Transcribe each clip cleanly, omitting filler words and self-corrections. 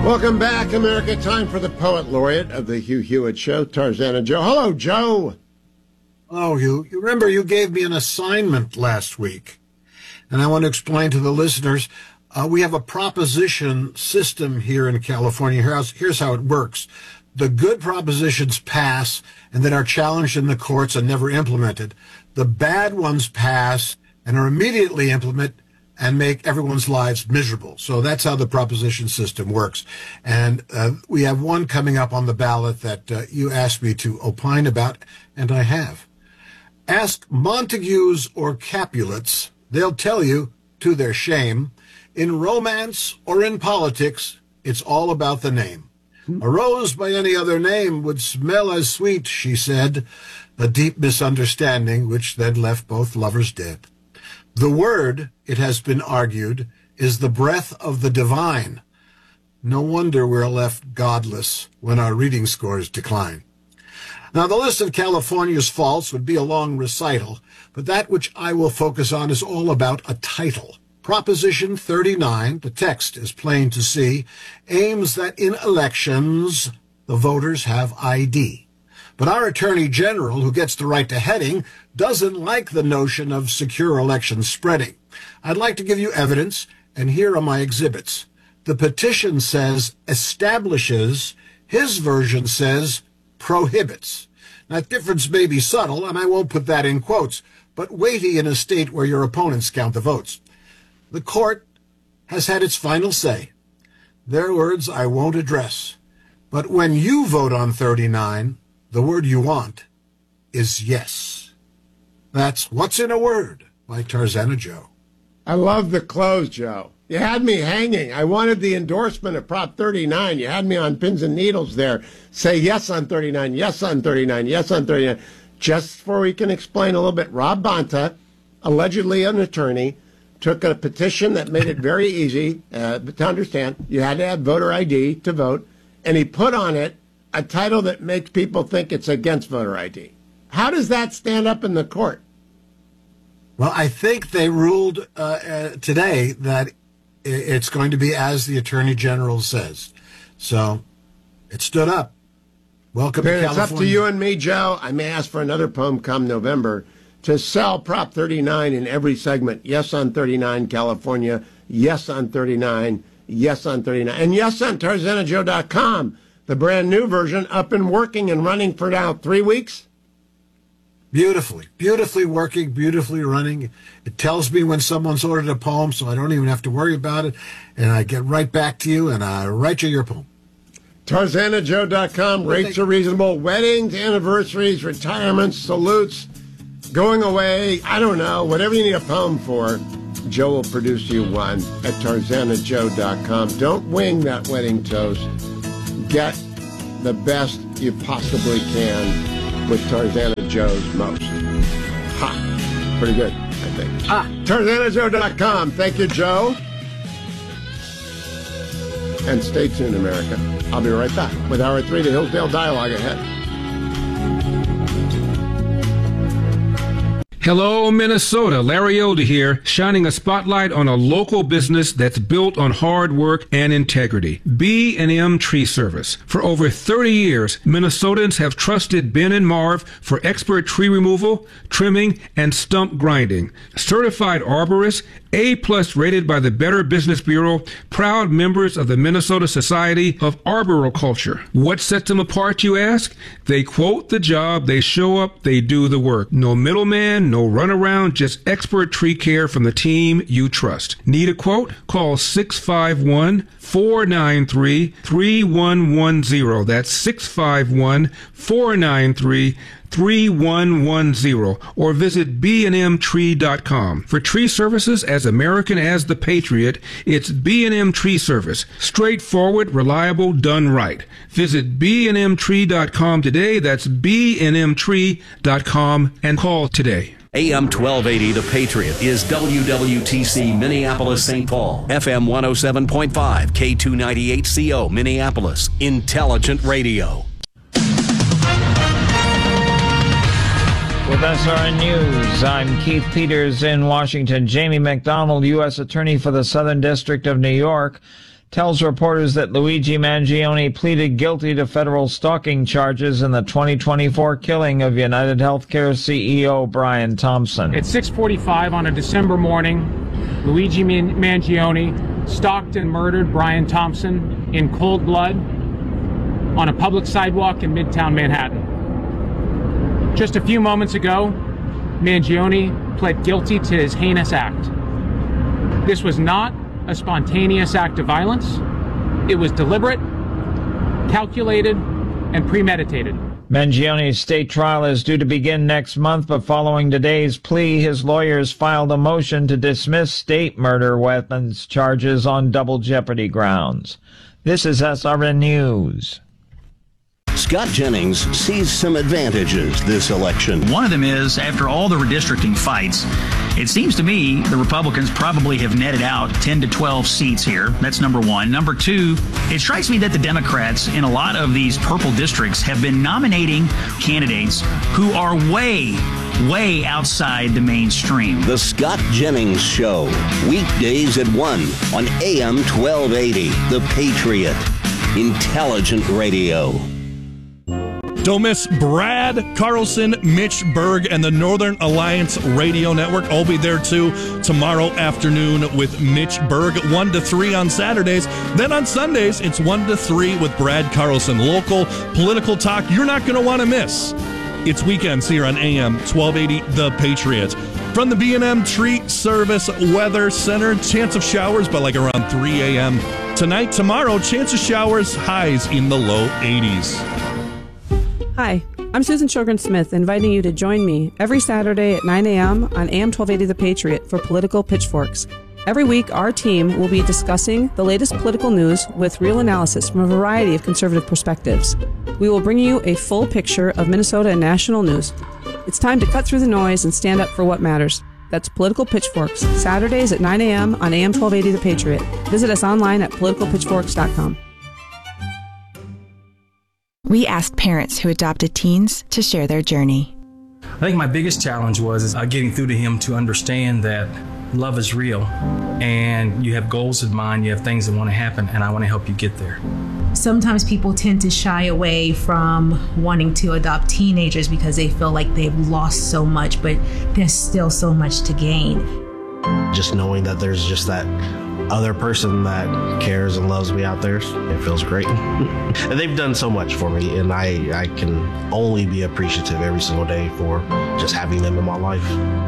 Welcome back, America. Time for the Poet Laureate of the Hugh Hewitt Show, Tarzana Joe. Hello, Joe. Hello, Hugh. You remember you gave me an assignment last week, and I want to explain to the listeners, we have a proposition system here in California. Here's how it works. The good propositions pass and then are challenged in the courts and never implemented. The bad ones pass and are immediately implemented and make everyone's lives miserable. So that's how the proposition system works. And we have one coming up on the ballot that you asked me to opine about, and I have. Ask Montagues or Capulets. They'll tell you, to their shame, in romance or in politics, it's all about the name. A rose by any other name would smell as sweet, she said, a deep misunderstanding which then left both lovers dead. The word, it has been argued, is the breath of the divine. No wonder we're left godless when our reading scores decline. Now, the list of California's faults would be a long recital, but that which I will focus on is all about a title. Proposition 39, the text is plain to see, aims that in elections the voters have ID. But our Attorney General, who gets the right to heading, doesn't like the notion of secure elections spreading. I'd like to give you evidence, and here are my exhibits. The petition says establishes, his version says prohibits. Now, difference may be subtle, and I won't put that in quotes, but weighty in a state where your opponents count the votes. The court has had its final say. Their words I won't address. But when you vote on 39, the word you want is yes. That's What's in a Word by Tarzana Joe. I love the close, Joe. You had me hanging. I wanted the endorsement of Prop 39. You had me on pins and needles there. Say yes on 39, yes on 39, yes on 39. Just before we can explain a little bit, Rob Bonta, allegedly an attorney, took a petition that made it very easy to understand. You had to have voter ID to vote, and he put on it a title that makes people think it's against voter ID. How does that stand up in the court? Well, I think they ruled today that it's going to be as the Attorney General says. So it stood up. Welcome to California. It's up to you and me, Joe. I may ask for another poem come November to sell Prop 39 in every segment. Yes on 39, California. Yes on 39. Yes on 39. And yes on TarzanaJoe.com. The brand new version up and working and running for now 3 weeks. Beautifully working, beautifully running. It tells me when someone's ordered a poem, so I don't even have to worry about it. And I get right back to you, and I write you your poem. TarzanaJoe.com. Rates are reasonable. Weddings, anniversaries, retirements, salutes, going away. I don't know. Whatever you need a poem for, Joe will produce you one at TarzanaJoe.com. Don't wing that wedding toast. Get the best you possibly can with Tarzana Joe's most. Ha! Pretty good, I think. TarzanaJoe.com. Thank you, Joe. And stay tuned, America. I'll be right back with Hour 3, the Hillsdale Dialogue ahead. Hello, Minnesota. Larry Elder here, shining a spotlight on a local business that's built on hard work and integrity. B&M Tree Service. For over 30 years, Minnesotans have trusted Ben and Marv for expert tree removal, trimming, and stump grinding. Certified arborists, A+ rated by the Better Business Bureau, proud members of the Minnesota Society of Arboriculture. What sets them apart, you ask? They quote the job, they show up, they do the work. No middleman, no runaround, just expert tree care from the team you trust. Need a quote? Call 651-493-3110. That's 651-493-3110, or visit bnmtree.com. For tree services as American as the Patriot, it's B&M Tree Service. Straightforward, reliable, done right. Visit bnmtree.com today. That's bnmtree.com, and call today. AM 1280, The Patriot, is WWTC Minneapolis, St. Paul. FM 107.5, K298CO, Minneapolis. Intelligent radio. With SRN News, I'm Keith Peters in Washington. Jamie McDonald, U.S. Attorney for the Southern District of New York, tells reporters that Luigi Mangione pleaded guilty to federal stalking charges in the 2024 killing of United Healthcare CEO Brian Thompson. At 6:45 on a December morning, Luigi Mangione stalked and murdered Brian Thompson in cold blood on a public sidewalk in Midtown Manhattan. Just a few moments ago, Mangione pled guilty to his heinous act. This was not a spontaneous act of violence. It was deliberate, calculated, and premeditated. Mangione's state trial is due to begin next month, but following today's plea, his lawyers filed a motion to dismiss state murder weapons charges on double jeopardy grounds. This is SRN News. Scott Jennings sees some advantages this election. One of them is, after all the redistricting fights, it seems to me the Republicans probably have netted out 10 to 12 seats here. That's number one. Number two, it strikes me that the Democrats in a lot of these purple districts have been nominating candidates who are way outside the mainstream. The Scott Jennings Show, weekdays at 1 on AM 1280. The Patriot. Intelligent radio. Don't miss Brad Carlson, Mitch Berg, and the Northern Alliance Radio Network. I'll be there too tomorrow afternoon with Mitch Berg, 1 to 3 on Saturdays. Then on Sundays, it's 1 to 3 with Brad Carlson. Local political talk you're not going to want to miss. It's weekends here on AM 1280, The Patriot. From the B&M Tree Service Weather Center, chance of showers by like around 3 a.m. Tonight, tomorrow, chance of showers, highs in the low 80s. Hi, I'm Susan Sjogren-Smith, inviting you to join me every Saturday at 9 a.m. on AM 1280 The Patriot for Political Pitchforks. Every week, our team will be discussing the latest political news with real analysis from a variety of conservative perspectives. We will bring you a full picture of Minnesota and national news. It's time to cut through the noise and stand up for what matters. That's Political Pitchforks, Saturdays at 9 a.m. on AM 1280 The Patriot. Visit us online at politicalpitchforks.com. We asked parents who adopted teens to share their journey. I think my biggest challenge was getting through to him to understand that love is real and you have goals in mind, you have things that want to happen, and I want to help you get there. Sometimes people tend to shy away from wanting to adopt teenagers because they feel like they've lost so much, but there's still so much to gain. Just knowing that there's just that other person that cares and loves me out there, it feels great. And they've done so much for me, and I can only be appreciative every single day for just having them in my life.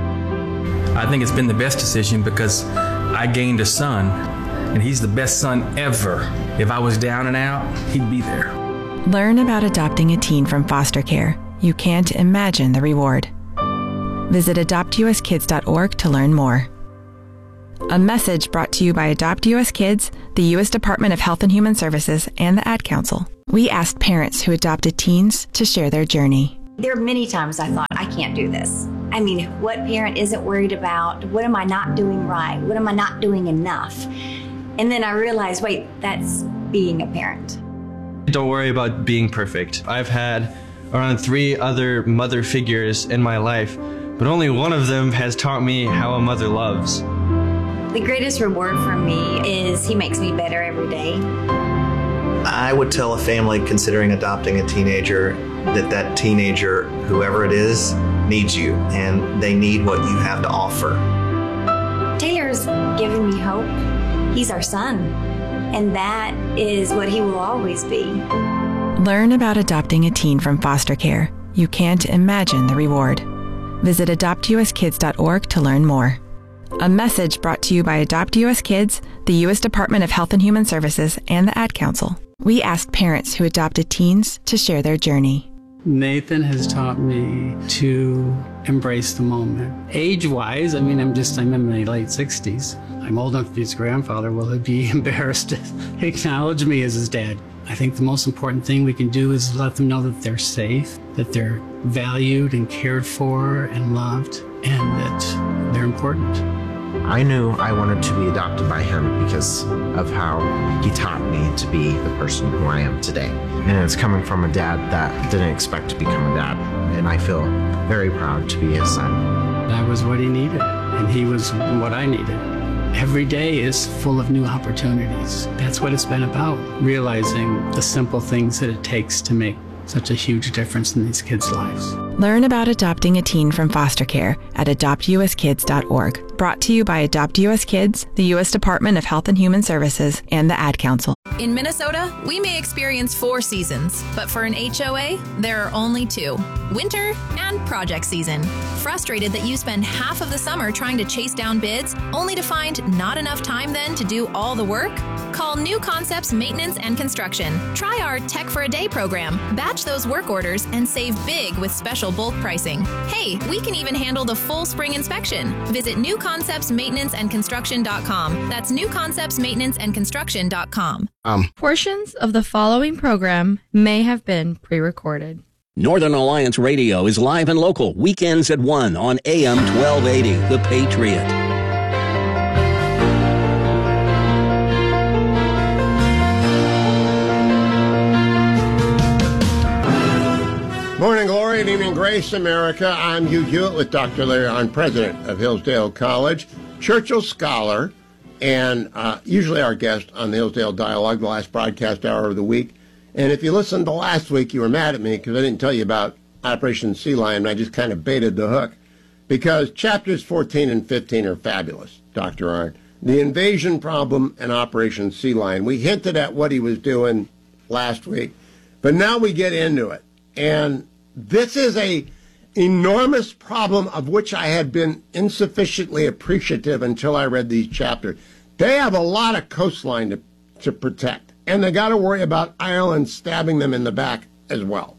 I think it's been the best decision because I gained a son, and he's the best son ever. If I was down and out, he'd be there. Learn about adopting a teen from foster care. You can't imagine the reward. Visit adoptuskids.org to learn more. A message brought to you by Adopt U.S. Kids, the U.S. Department of Health and Human Services, and the Ad Council. We asked parents who adopted teens to share their journey. There are many times I thought, I can't do this. I mean, what parent isn't worried about? What am I not doing right? What am I not doing enough? And then I realized, wait, that's being a parent. Don't worry about being perfect. I've had around 3 other mother figures in my life, but only one of them has taught me how a mother loves. The greatest reward for me is he makes me better every day. I would tell a family considering adopting a teenager that teenager, whoever it is, needs you, and they need what you have to offer. Taylor's given me hope. He's our son, and that is what he will always be. Learn about adopting a teen from foster care. You can't imagine the reward. Visit adoptuskids.org to learn more. A message brought to you by Adopt U.S. Kids, the U.S. Department of Health and Human Services, and the Ad Council. We asked parents who adopted teens to share their journey. Nathan has taught me to embrace the moment. Age-wise, I'm in my late 60s. I'm old enough to be his grandfather. Will he be embarrassed to acknowledge me as his dad? I think the most important thing we can do is let them know that they're safe, that they're valued and cared for and loved, and that they're important. I knew I wanted to be adopted by him because of how he taught me to be the person who I am today. And it's coming from a dad that didn't expect to become a dad. And I feel very proud to be his son. I was what he needed, and he was what I needed. every day is full of new opportunities. That's what it's been about, realizing the simple things that it takes to make such a huge difference in these kids' lives. Learn about adopting a teen from foster care at adoptuskids.org. Brought to you by Adopt US Kids, the U.S. Department of Health and Human Services, and the Ad Council. In Minnesota, we may experience 4 seasons, but for an HOA, there are only 2, winter and project season. Frustrated that you spend half of the summer trying to chase down bids, only to find not enough time then to do all the work? Call New Concepts Maintenance and Construction. Try our Tech for a Day program. Batch those work orders and save big with special bulk pricing. Hey, we can even handle the full spring inspection. Visit newconceptsmaintenanceandconstruction.com. That's newconceptsmaintenanceandconstruction.com. Portions of the following program may have been pre-recorded. Northern Alliance Radio is live and local, weekends at 1 on AM 1280, The Patriot. Morning glory and evening grace, America. I'm Hugh Hewitt with Dr. Larry Arnn, president of Hillsdale College, Churchill Scholar, and usually our guest on the Hillsdale Dialogue, the last broadcast hour of the week. And if you listened to last week, you were mad at me because I didn't tell you about Operation Sea Lion. I just kind of baited the hook because chapters 14 and 15 are fabulous, Dr. Arnn. The invasion problem and Operation Sea Lion. We hinted at what he was doing last week, but now we get into it. And this is a enormous problem of which I had been insufficiently appreciative until I read these chapters. They have a lot of coastline to protect, and they got to worry about Ireland stabbing them in the back as well.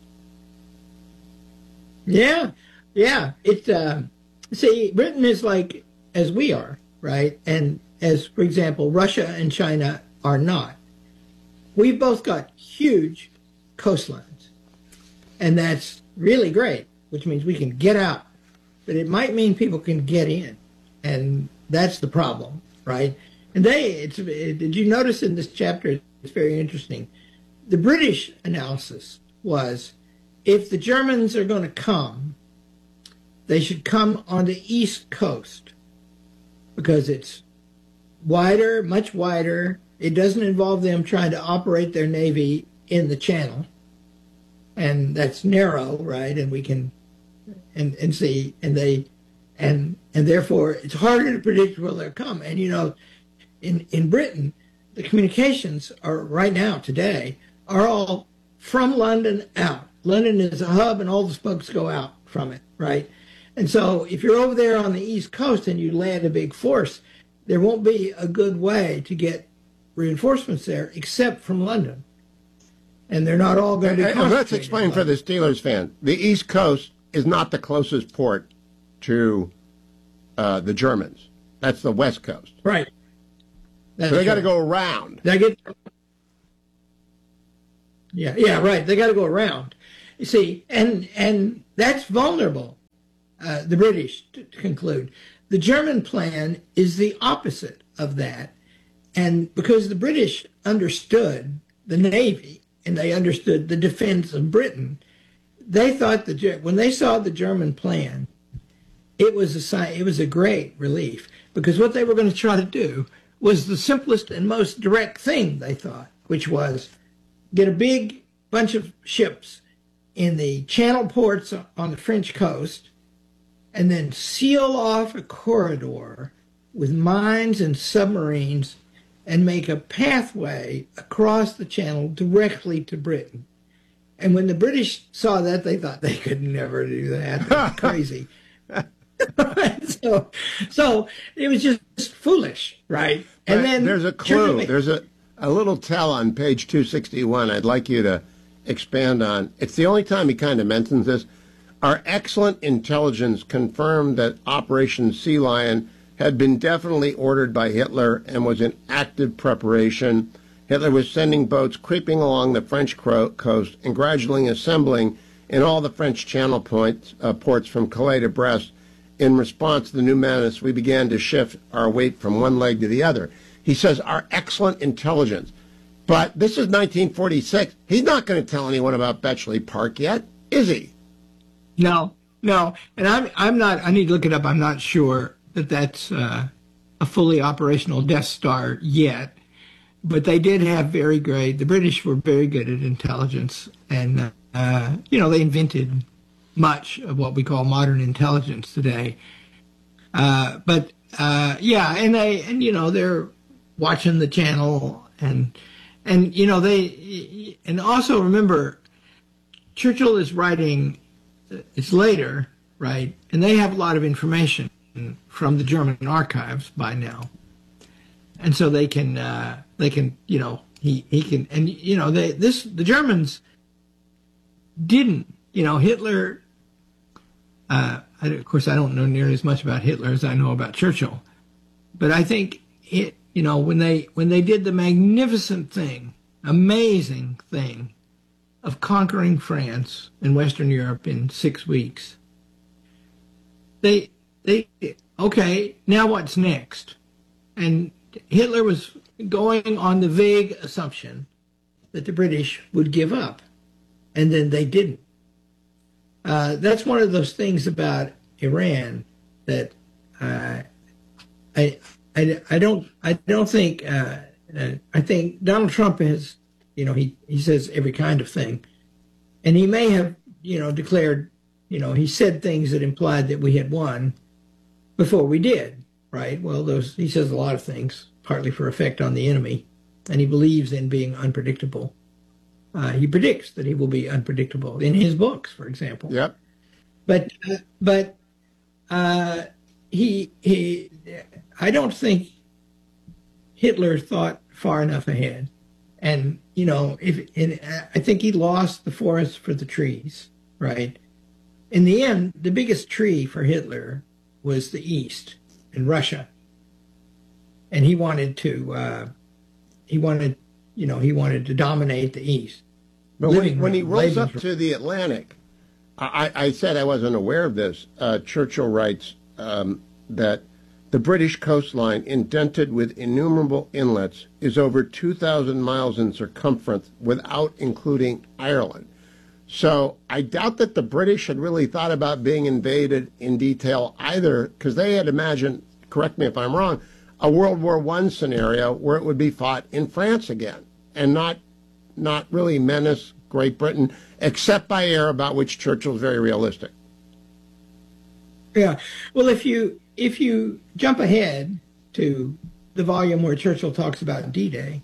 Yeah. It see, Britain is like as we are, right? And as, for example, Russia and China are not. We've both got huge coastlines. And that's really great, which means we can get out. But it might mean people can get in. And that's the problem, right? And did you notice in this chapter, it's very interesting. The British analysis was, if the Germans are going to come, they should come on the East Coast because it's wider, much wider. It doesn't involve them trying to operate their navy in the Channel. And that's narrow, right? And we can, and see, and therefore it's harder to predict where they'll come. And you know, in Britain, the communications are right now today are all from London out. London is a hub, and all the spokes go out from it, right? And so if you're over there on the East Coast and you land a big force, there won't be a good way to get reinforcements there except from London. And they're not all going to be concentrated. Let's explain for the Steelers fan. The East Coast is not the closest port to the Germans. That's the West Coast. Right. So they got to go around. Yeah, right. They got to go around. You see, and that's vulnerable, the British, to conclude. The German plan is the opposite of that. And because the British understood the Navy, and they understood the defense of Britain, they thought when they saw the German plan, it was a great relief, because what they were going to try to do was the simplest and most direct thing, they thought, which was get a big bunch of ships in the Channel ports on the French coast and then seal off a corridor with mines and submarines and make a pathway across the Channel directly to Britain. And when the British saw that, they thought they could never do that. That's crazy. So it was just foolish, right? But And then there's a clue. There's a little tell on page 261 I'd like you to expand on. It's the only time he kind of mentions this. Our excellent intelligence confirmed that Operation Sea Lion had been definitely ordered by Hitler and was in active preparation. Hitler was sending boats creeping along the French coast and gradually assembling in all the French Channel ports from Calais to Brest. In response to the new menace, we began to shift our weight from one leg to the other. He says, our excellent intelligence. But this is 1946. He's not going to tell anyone about Bletchley Park yet, is he? No. And I'm not, I need to look it up. I'm not sure that's a fully operational Death Star yet, but they did have the British were very good at intelligence, and, they invented much of what we call modern intelligence today. They're watching the channel, and also remember, Churchill is writing, it's later, right? And they have a lot of information from the German archives by now. And so the Germans didn't, Hitler, of course, I don't know nearly as much about Hitler as I know about Churchill, but I think when they did the magnificent thing, amazing thing of conquering France and Western Europe in 6 weeks, okay, now what's next? And Hitler was going on the vague assumption that the British would give up, and then they didn't. That's one of those things about Iran that I don't think. I think Donald Trump has, he says every kind of thing, and he may have, declared, he said things that implied that we had won before we did, right? Well, he says a lot of things, partly for effect on the enemy, and he believes in being unpredictable. He predicts that he will be unpredictable in his books, for example. Yep. But I don't think Hitler thought far enough ahead, and I think he lost the forest for the trees, right? In the end, the biggest tree for Hitler was the East and Russia, and he wanted to dominate the East. But when he rolls up to the Atlantic, I said I wasn't aware of this. Churchill writes that the British coastline, indented with innumerable inlets, is over 2,000 miles in circumference without including Ireland. So I doubt that the British had really thought about being invaded in detail either, because they had imagined, correct me if I'm wrong, a World War I scenario where it would be fought in France again, and not really menace Great Britain, except by air, about which Churchill's very realistic. Yeah. Well, if you jump ahead to the volume where Churchill talks about D-Day,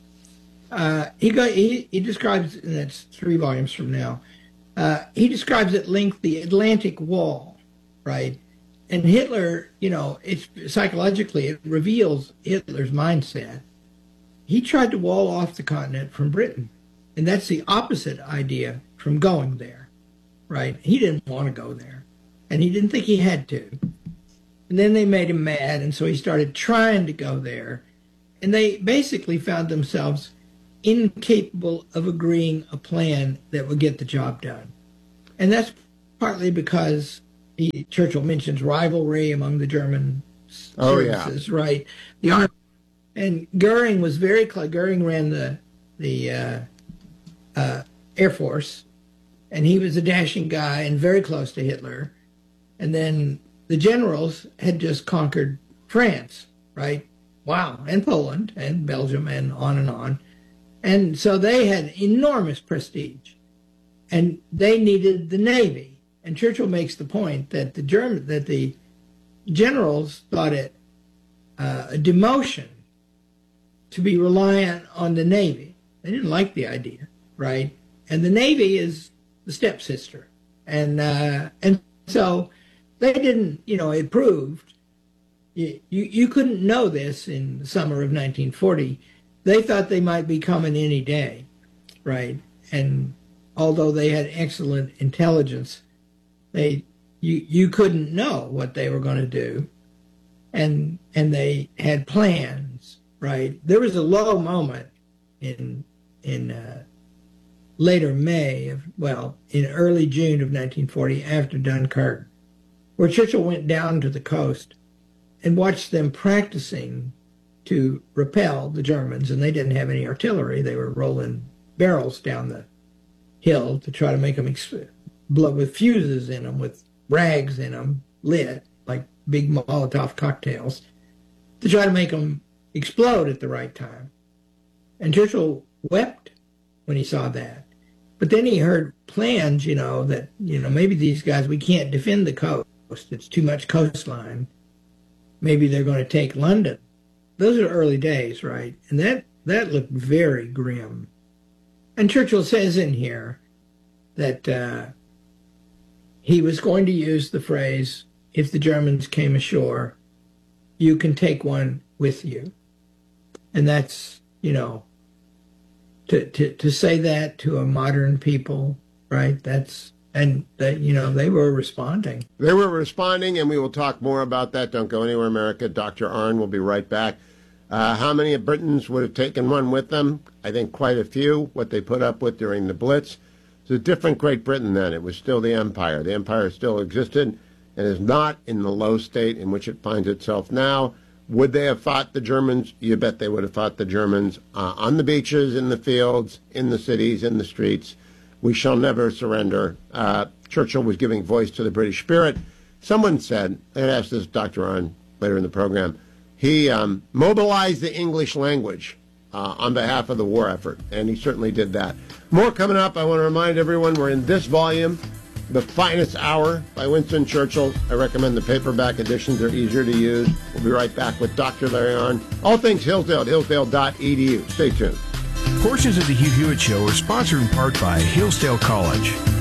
he describes, and that's 3 volumes from now, he describes at length the Atlantic Wall, right? And Hitler, it's psychologically, it reveals Hitler's mindset. He tried to wall off the continent from Britain, and that's the opposite idea from going there, right? He didn't want to go there, and he didn't think he had to. And then they made him mad, and so he started trying to go there, and they basically found themselves incapable of agreeing a plan that would get the job done. And that's partly because Churchill mentions rivalry among the German services, right? The army, and Goering was very close. Goering ran the Air Force, and he was a dashing guy and very close to Hitler. And then the generals had just conquered France, right? Wow, and Poland and Belgium and on and on. And so they had enormous prestige, and they needed the Navy. And Churchill makes the point that the generals thought it a demotion to be reliant on the Navy. They didn't like the idea, right? And the Navy is the stepsister, and so they didn't. It proved you couldn't know this in the summer of 1940. They thought they might be coming any day, right? And although they had excellent intelligence, you couldn't know what they were going to do, and they had plans, right? There was a low moment in later May in early June of 1940 after Dunkirk, where Churchill went down to the coast and watched them practicing to repel the Germans, and they didn't have any artillery. They were rolling barrels down the hill to try to make them blow with fuses in them, with rags in them, lit like big Molotov cocktails. to try to make them explode at the right time. And Churchill wept when he saw that. But then he heard plans, that, maybe these guys, we can't defend the coast. It's too much coastline. Maybe they're going to take London. Those are early days, right? And that looked very grim. And Churchill says in here that he was going to use the phrase, if the Germans came ashore, you can take one with you. And that's, to say that to a modern people, right? They were responding. They were responding, and we will talk more about that. Don't go anywhere, America. Dr. Arnn will be right back. How many of Britons would have taken one with them? I think quite a few, what they put up with during the Blitz. It's a different Great Britain then. It was still the Empire. The Empire still existed and is not in the low state in which it finds itself now. Would they have fought the Germans? You bet they would have fought the Germans on the beaches, in the fields, in the cities, in the streets. We shall never surrender. Churchill was giving voice to the British spirit. Someone said, I asked this Dr. Arnn later in the program, he mobilized the English language on behalf of the war effort, and he certainly did that. More coming up. I want to remind everyone we're in this volume, The Finest Hour by Winston Churchill. I recommend the paperback editions. They're easier to use. We'll be right back with Dr. Larry Arnn. All things Hillsdale at hillsdale.edu. Stay tuned. Portions of the Hugh Hewitt Show are sponsored in part by Hillsdale College.